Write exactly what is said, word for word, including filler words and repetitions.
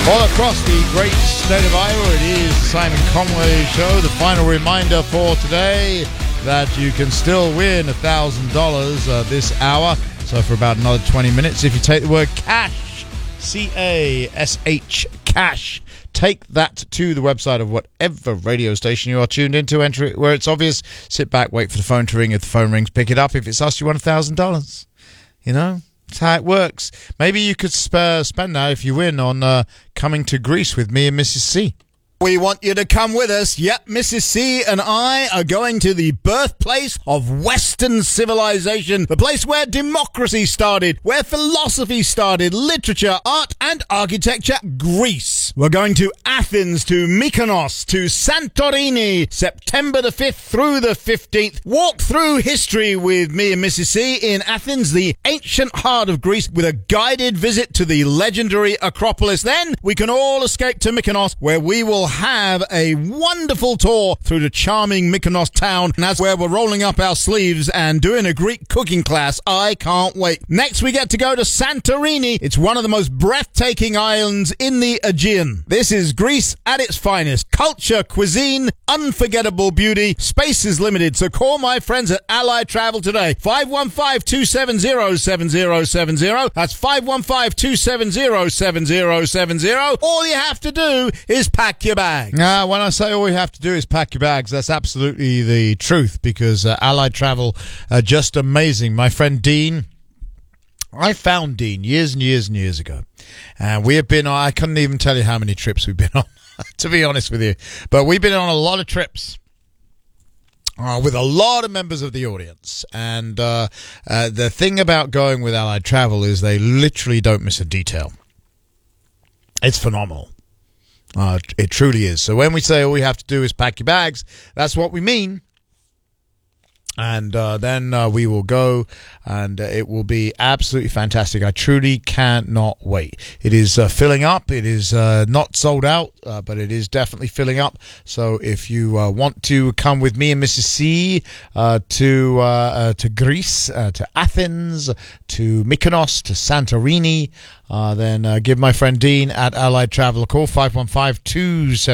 All across the great state of Iowa, it is the Simon Conway Show. The final reminder for today that you can still win one thousand dollars uh, this hour. So for about another twenty minutes, if you take the word cash, C A S H, cash, take that to the website of whatever radio station you are tuned into, enter it where it's obvious, sit back, wait for the phone to ring. If the phone rings, pick it up. If it's us, you won one thousand dollars. You know? That's how it works. Maybe you could sp- spend that if you win on uh, coming to Greece with me and Missus C. We want you to come with us. Yep, Missus C and I are going to the birthplace of Western civilization, the place where democracy started, where philosophy started, literature, art and architecture, Greece. We're going to Athens, to Mykonos, to Santorini, September the fifth through the fifteenth. Walk through history with me and Missus C in Athens, the ancient heart of Greece, with a guided visit to the legendary Acropolis. Then we can all escape to Mykonos, where we will have a wonderful tour through the charming Mykonos town, and that's where we're rolling up our sleeves and doing a Greek cooking class. I can't wait. Next, we get to go to Santorini. It's one of the most breathtaking islands in the Aegean. This is Greece at its finest. Culture, cuisine, unforgettable beauty. Space is limited, so call my friends at Allied Travel today. five one five, two seven zero, seven zero seven zero. That's five one five, two seven zero, seven zero seven zero. All you have to do is pack your bags. Uh, when I say all you have to do is pack your bags, that's absolutely the truth, because uh, Allied Travel are just amazing. My friend Dean, I found Dean years and years and years ago, and we have been on, I couldn't even tell you how many trips we've been on, to be honest with you, but we've been on a lot of trips. Uh, with a lot of members of the audience. And uh, uh, the thing about going with Allied Travel is they literally don't miss a detail. It's phenomenal. Uh, it truly is. So when we say all you have to do is pack your bags, that's what we mean. And uh, then uh, we will go, and uh, it will be absolutely fantastic. I truly cannot wait. It is uh, filling up. It is uh, not sold out, uh, but it is definitely filling up. So if you uh, want to come with me and Missus C uh, to uh, uh, to Greece, uh, to Athens, to Mykonos, to Santorini, uh, then uh, give my friend Dean at Allied Travel a call, five one five, two seven